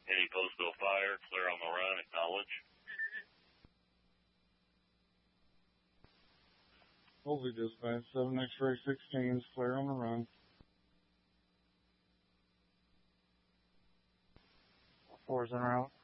Any Postville fire, clear on the run, acknowledge. Holy dispatch, 7 X-ray 16's clear on the run. 4's en route.